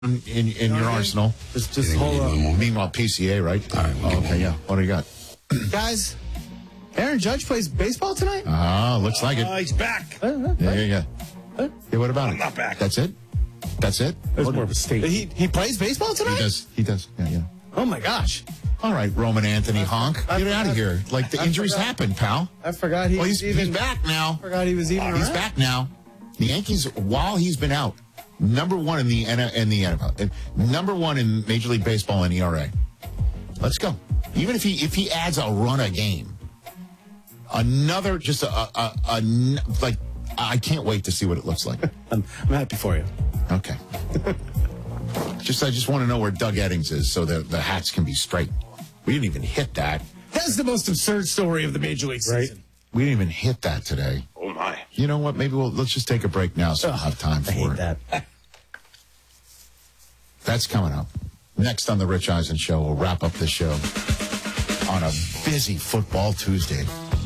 in your arsenal. Just hold on. Meanwhile, PCA, right? All right, Okay, yeah. What do you got? Guys, Aaron Judge plays baseball tonight? Looks like it. He's back. Yeah. Yeah, what about it? I'm not back. That's it? That's it? That's more of a statement. He plays baseball tonight? He does. Yeah. Oh, my gosh. All right, Roman Anthony Honk. Get out of here. Like, the injuries happen, pal. I forgot He's back now. forgot he was even He's around. back now. The Yankees, while he's been out, number one in the NFL, and number one in Major League Baseball in ERA. Let's go. Even if he adds a run a game, another just like I can't wait to see what it looks like. I'm happy for you. Okay. I just want to know where Doug Eddings is so that the hats can be straight. We didn't even hit that. That's the most absurd story of the Major League season. We didn't even hit that today. Oh, my. You know what? Maybe let's just take a break now so we'll have time for I hate it. that. That's coming up. Next on the Rich Eisen Show, we'll wrap up the show on a busy football Tuesday.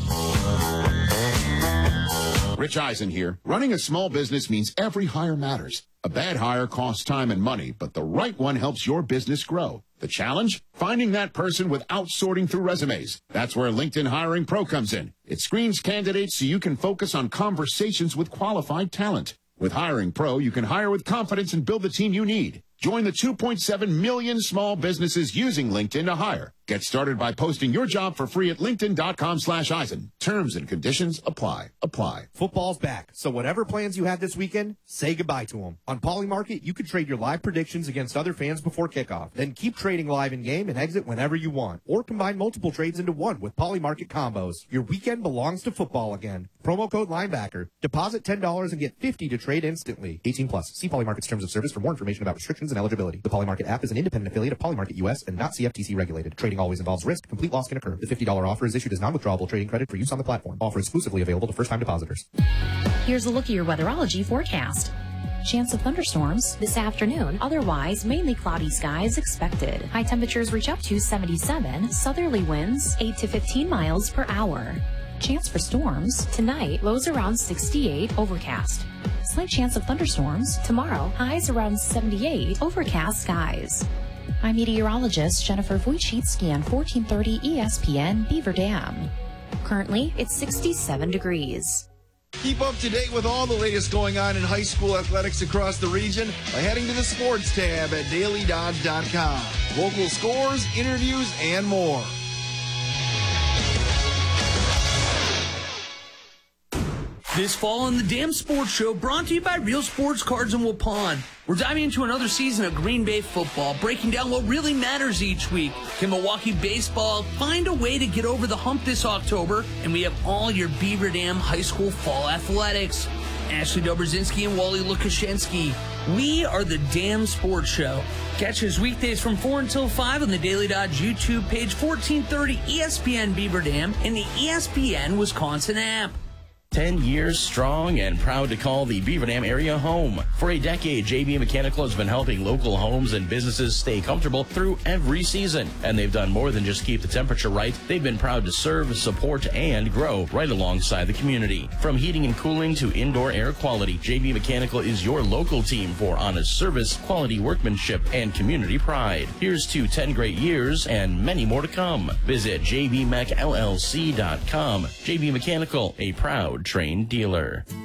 Rich Eisen here. Running a small business means every hire matters. A bad hire costs time and money, but the right one helps your business grow. The challenge? Finding that person without sorting through resumes. That's where LinkedIn Hiring Pro comes in. It screens candidates so you can focus on conversations with qualified talent. With Hiring Pro, you can hire with confidence and build the team you need. Join the 2.7 million small businesses using LinkedIn to hire. Get started by posting your job for free at linkedin.com/Eisen. Terms and conditions apply. Football's back, so whatever plans you had this weekend, say goodbye to them. On Polymarket, you can trade your live predictions against other fans before kickoff. Then keep trading live in-game and exit whenever you want. Or combine multiple trades into one with Polymarket combos. Your weekend belongs to football again. Promo code linebacker. Deposit $10 and get $50 to trade instantly. 18 plus. See Polymarket's terms of service for more information about restrictions and eligibility. The Polymarket app is an independent affiliate of Polymarket US and not CFTC regulated. Trading always involves risk. Complete loss can occur. The $50 offer is issued as non-withdrawable trading credit for use on the platform. Offer exclusively available to first-time depositors. Here's a look at your weatherology forecast. Chance of thunderstorms this afternoon. Otherwise, mainly cloudy skies expected. High temperatures reach up to 77. Southerly winds 8 to 15 miles per hour. Chance for storms tonight. Lows around 68. Overcast. Slight chance of thunderstorms tomorrow. Highs around 78. Overcast skies. I'm meteorologist Jennifer Wojcicki on 1430 ESPN Beaver Dam. Currently, it's 67 degrees. Keep up to date with all the latest going on in high school athletics across the region by heading to the sports tab at dailydodge.com. Local scores, interviews, and more. This fall on the Damn Sports Show, brought to you by Real Sports Cards in Waupun. We're diving into another season of Green Bay football, breaking down what really matters each week. Can Milwaukee baseball find a way to get over the hump this October? And we have all your Beaver Dam high school fall athletics. Ashley Dobrzinski and Wally Lukashenski. We are the Damn Sports Show. Catch us weekdays from 4 until 5 on the Daily Dodge YouTube page, 1430 ESPN Beaver Dam, and the ESPN Wisconsin app. 10 years strong and proud to call the Beaver Dam area home. For a decade, JB Mechanical has been helping local homes and businesses stay comfortable through every season. And they've done more than just keep the temperature right. They've been proud to serve, support, and grow right alongside the community. From heating and cooling to indoor air quality, JB Mechanical is your local team for honest service, quality workmanship, and community pride. Here's to 10 great years and many more to come. Visit jbmechllc.com. JB Mechanical, a proud trained dealer.